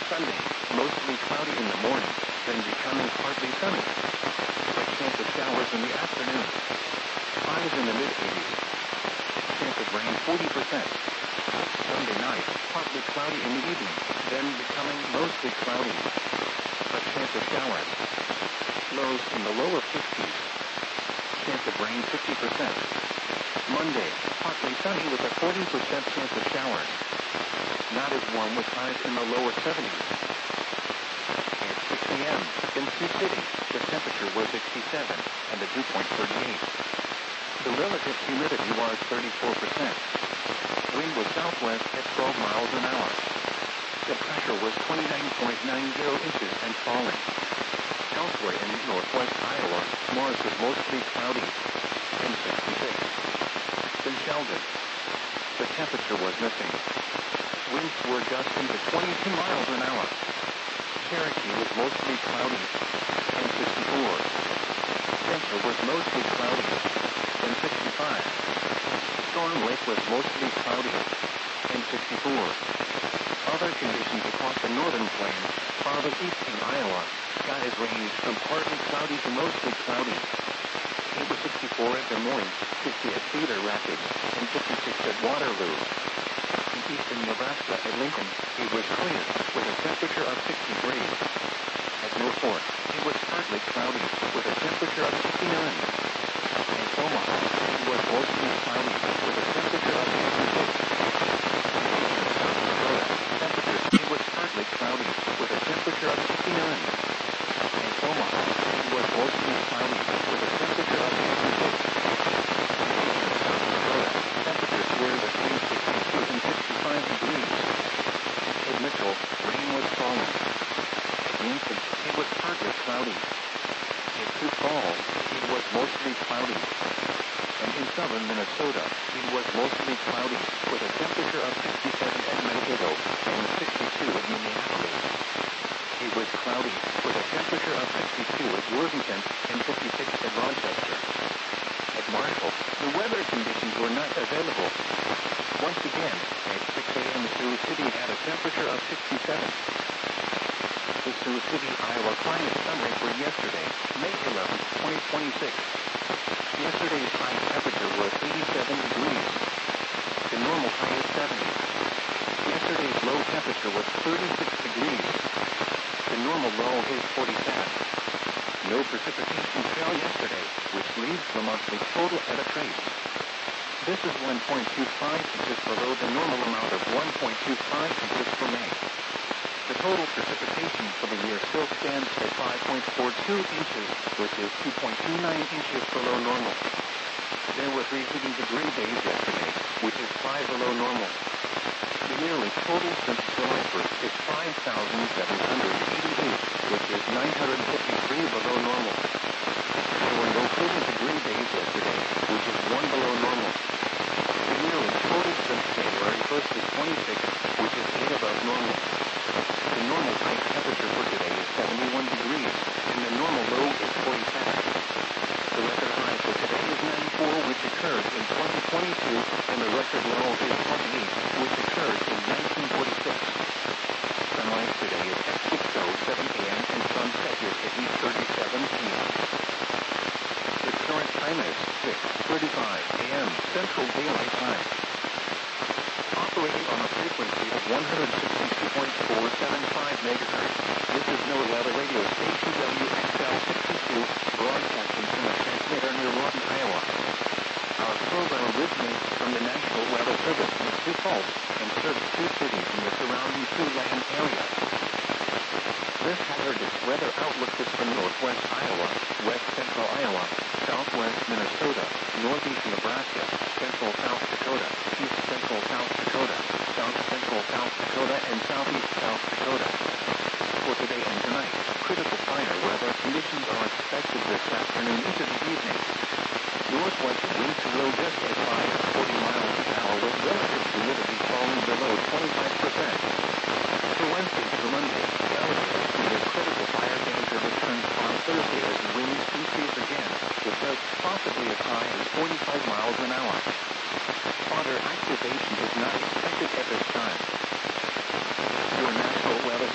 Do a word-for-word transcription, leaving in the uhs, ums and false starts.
Sunday, mostly cloudy in the morning, then becoming partly sunny. A chance of showers in the afternoon. Highs in the mid-eighties. Chance of rain forty percent. Sunday night, partly cloudy in the evening, then becoming mostly cloudy. A chance of showers. Lows in the lower fifties. Chance of rain fifty percent. Monday, partly sunny with a forty percent chance of showers. Not as warm with highs in the lower seventies. At six a m in Sioux City, the temperature was sixty-seven, and the dew point thirty-eight. The relative humidity was thirty-four percent. Wind was southwest at twelve miles an hour. The pressure was twenty-nine point nine zero inches and falling. Elsewhere in northwest Iowa, Morris was mostly cloudy and sixty-six. In Sheldon, the temperature was missing. Winds were gusting to twenty-two miles an hour. Cherokee was mostly cloudy and sixty-four. Central was mostly cloudy and sixty-five. Storm Lake was mostly cloudy and sixty-four. Other conditions across the northern plains, farthest east in Iowa, skies ranged from partly cloudy to mostly cloudy. It was sixty-four at Des Moines, fifty at Cedar Rapids, and fifty-six at Waterloo. In eastern Nebraska at Lincoln, it was clear, with a temperature of sixty degrees. At Mill Fork, it was partly cloudy, with a temperature of sixty-nine. At Omaha, it was mostly cloudy, with a temperature of sixty-six. It was partly cloudy, with a temperature of sixty-nine. At Omaha, it was mostly cloudy, with a temperature of sixty-six. Temperatures were between sixty-two and sixty-five degrees. At Mitchell, rain was falling. At Yankton, it was partly cloudy. At Sioux Falls, it was mostly cloudy. And in southern Minnesota, it was mostly cloudy, with a temperature of sixty-seven at Mankato and sixty-two at Minneapolis. It was cloudy, with a temperature of sixty-two at Worthington and fifty-six at Rochester. At Marshall, the weather conditions were not available. Once again, at six a m Sioux City had a temperature of sixty-seven. The Sioux City, Iowa climate summary for yesterday, May eleventh, twenty twenty-six. Yesterday's high temperature was eighty-seven degrees. The normal high is seventy. Yesterday's low temperature was thirty-six degrees. The normal low is forty-seven. No precipitation fell yesterday, which leaves the monthly total at a trace. This is one point two five inches below the normal amount of one point two five inches for May. The total precipitation for the year still stands at five point four two inches, which is two point two nine inches below normal. There were three heating degree days yesterday, which is five below normal. The yearly total since July first is five thousand seven hundred eighty-eight, which is nine hundred fifty-three below normal. There were no heating degree days yesterday, which is one below normal. The yearly total since January first is twenty-six, which is eight above normal. The normal high temperature for today is seventy-one degrees, and the normal low is forty-seven. The record high for today is ninety-four, which occurred in twenty twenty-two, and the record low is twenty-eight, which occurred in nineteen forty-six. Sunrise today is at six oh seven a m and sunset is at eight thirty-seven p m The current time is six thirty-five a m Central Daylight Time. Operating on a frequency of one hundred sixty-two point four seven five megahertz, this is NOAA Weather Radio Station W X L sixty-two, broadcasting from a transmitter near Lawton, Iowa. Our program originates from the National Weather Service in Sioux Falls and serves Sioux City and the surrounding Siouxland area. This hazardous weather outlook is from northwest Iowa, west central Iowa, southwest Minnesota, northeast Nebraska, central South Dakota, east central South Dakota, south central South Dakota, and southeast South Dakota. For today and tonight, critical fire weather conditions are expected this afternoon into the evening. Northwest winds blow just at five to forty miles an hour with relative humidity falling below twenty-five percent. For Wednesday